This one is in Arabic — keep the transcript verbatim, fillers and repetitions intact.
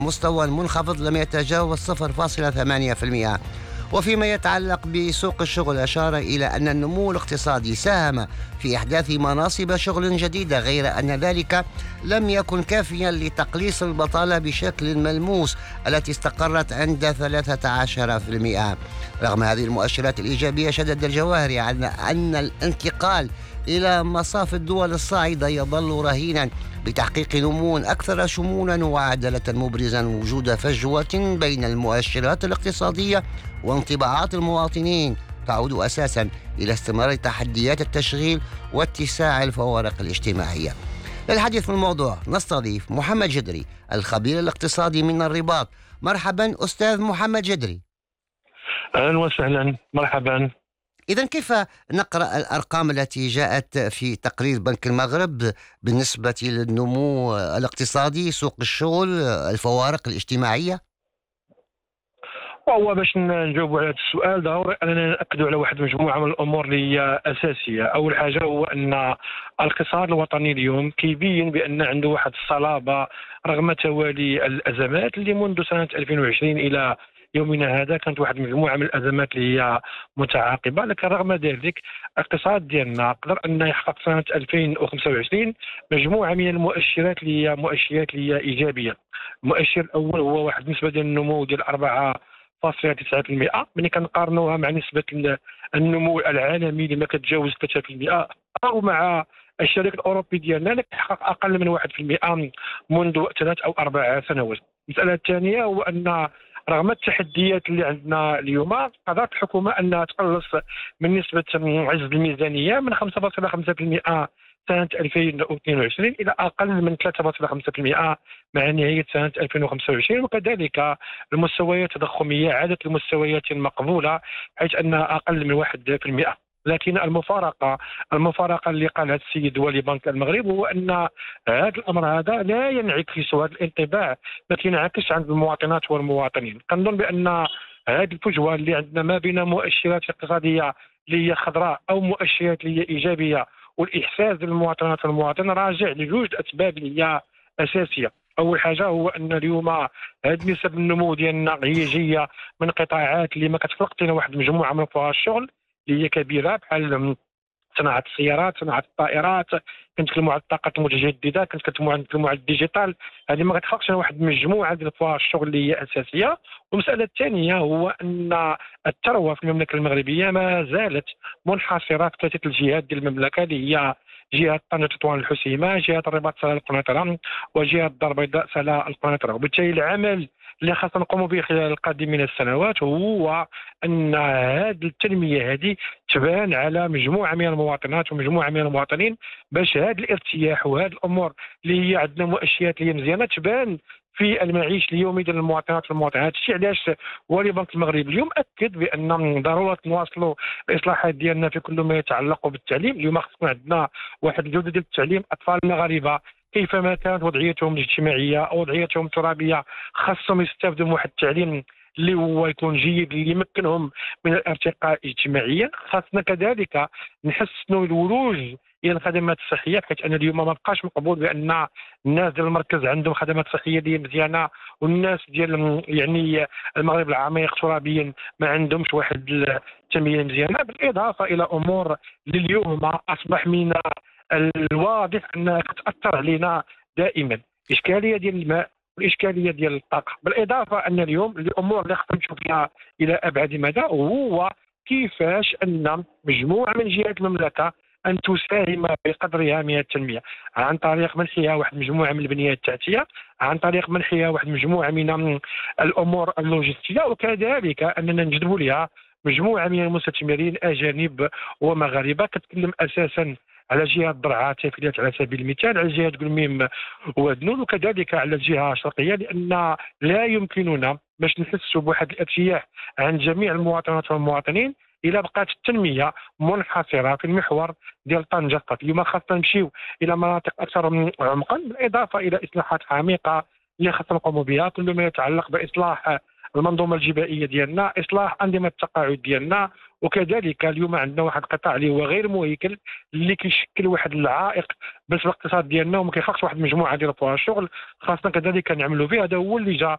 مستوى منخفض لم يتجاوز صفر فاصلة ثمانية بالمئة. وفيما يتعلق بسوق الشغل، أشار إلى أن النمو الاقتصادي ساهم في إحداث مناصب شغل جديدة، غير أن ذلك لم يكن كافيا لتقليص البطالة بشكل ملموس التي استقرت عند ثلاثة عشر بالمئة. رغم هذه المؤشرات الإيجابية، شدد الجواهري على أن الانتقال إلى مصاف الدول الصاعدة يظل رهينا بتحقيق نمو أكثر شمولا وعدالة، مبرزا وجود فجوة بين المؤشرات الاقتصادية وانطباعات المواطنين تعود أساسا إلى استمرار تحديات التشغيل واتساع الفوارق الاجتماعية. للحديث في الموضوع نستضيف محمد جدري، الخبير الاقتصادي من الرباط. مرحبا أستاذ محمد جدري. أهلا وسهلا، مرحبا. إذن كيف نقرأ الأرقام التي جاءت في تقرير بنك المغرب بالنسبة للنمو الاقتصادي، سوق الشغل، الفوارق الاجتماعية؟ وهو باش نجاوب على هذا السؤال ضروري أننا نأكد على واحد مجموعة من الأمور اللي هي أساسية. أول حاجة هو أن الاقتصاد الوطني اليوم كيبين بأن عنده واحد الصلابة رغم توالي الأزمات اللي منذ سنة ألفين وعشرين إلى يومنا هذا كانت واحد مجموعة من الأزمات اللي هي متعاقبة، لكن رغم ذلك الاقتصاد ديالنا قدر أن يحقق سنة ألفين وخمسة وعشرين مجموعة من المؤشرات اللي هي مؤشرات اللي هي إيجابية. المؤشر الأول هو واحد نسبة ديال النمو ديال أربعة فاصلة تسعة بالمئة، ملي كنقارنوها مع نسبة النمو العالمي اللي ما كتجاوز ثلاثة بالمئة، أو مع الشريك الأوروبي ديالنا اللي كيحقق أقل من واحد بالمئة منذ ثلاث أو أربع سنوات. المسألة الثانية هو أن رغم التحديات اللي عندنا اليوم قدرت الحكومة أنها تقلص من نسبة عجز الميزانية من خمسة فاصلة خمسة بالمئة سنة ألفين واثنين وعشرين إلى أقل من ثلاثة فاصلة خمسة بالمئة مع نهاية سنة ألفين وخمسة وعشرين. وكذلك المستويات التضخمية عادت لمستويات مقبولة حيث أنها أقل من واحد بالمئة. لكن المفارقة المفارقة اللي قالها السيد والي بنك المغرب هو أن هذا الأمر هذا لا ينعكس، هذا الانطباع ما كينعكسش عند المواطنات والمواطنين. كنظن بأن هذه الفجوة اللي عندنا ما بين مؤشرات اقتصادية اللي هي خضراء أو مؤشرات اللي هي إيجابية والإحساس للمواطنات والمواطن راجع لجوج أسباب اللي هي أساسية. أول حاجة هو أن اليوم هذه نسب النمو ديالنا هي جاية من قطاعات اللي ما كتخلق لنا واحد مجموعة من فرص الشغل اللي هي كبيرة، بحال صناعة السيارات، صناعة الطائرات، كنتكلموا على الطاقة المتجددة، كنتكلموا على الديجيتال. هذه ما كتخلقش واحد مجموعة ديال فرص الشغل اللي هي أساسية. والمسألة الثانية هو أن الثروة في المملكة المغربية ما زالت منحصرة في ثلاثة الجهات ديال المملكة اللي هي جهة طنجة تطوان الحسيمة، جهة الرباط سلا القنيطرة، وجهة الدار البيضاء سلا القنيطرة. وبالتالي العمل اللي خاصنا نقوموا به خلال القادم من السنوات هو ان هذه التنميه هذه تبان على مجموعه من المواطنات ومجموعه من المواطنين، باش هذا الارتياح وهذه الامور اللي هي عندنا مؤشرات اللي هي مزيانه تبان في المعيش اليومي ديال المواطنات والمواطنين. هذا الشيء علاش والي بنك المغرب اليوم اكد بان ضروره نواصلوا الاصلاحات ديالنا في كل ما يتعلق بالتعليم. اليوم خصنا عندنا واحد الجوده ديال التعليم. اطفال المغاربه كيفما كانت وضعيتهم الاجتماعيه او وضعيتهم الترابيه خاصهم يستافدوا من واحد التعليم اللي هو يكون جيد اللي يمكنهم من الارتقاء اجتماعيا. خاصنا كذلك نحسنوا الولوج الى الخدمات الصحيه، بحيث ان اليوم ما بقاش مقبول بان الناس ديال المركز عندهم خدمات صحيه اللي مزيانه والناس ديال يعني المغرب العميق ترابيا ما عندهمش واحد التنميه مزيانه. بالاضافه الى امور اللي اليوم اصبح من الواضح انها تاثر علينا دائما، اشكاليه ديال الماء والاشكاليه ديال الطاقه. بالاضافه ان اليوم الامور اللي خصنا نشوف فيها الى ابعد مدى هو كيفاش ان مجموعه من جهات المملكه ان تساهم بقدرها من التنميه عن طريق منحها واحد مجموعه من البنيه التحتيه، عن طريق منحها واحد مجموعه من الامور اللوجستيه، وكذلك اننا نجذبوا لها مجموعه من المستثمرين اجانب ومغاربه. كتكلم اساسا على جهه ضرعه تافلات على سبيل المثال، على جهه قلميم ودنون، وكذلك على الجهه الشرقيه، لان لا يمكننا باش نحسوا بواحد الارتياح عن جميع المواطنات والمواطنين الى بقات التنميه منحصره في المحور ديال طنجه فقط. اليوم خاصنا نمشيو الى مناطق اكثر عمقا، بالاضافه الى اصلاحات عميقه اللي خاصنا نقوموا بها، كل ما يتعلق باصلاح المنظومه الجبائيه ديالنا، اصلاح انظمه التقاعد ديالنا، وكذلك اليوم عندنا واحد القطاع اللي هو غير مهيكل اللي كيشكل واحد العائق باش الاقتصاد ديالنا وما كيخلقش واحد المجموعه ديال فرص الشغل. خاصنا كذلك نعملوا فيه. هذا هو اللي جا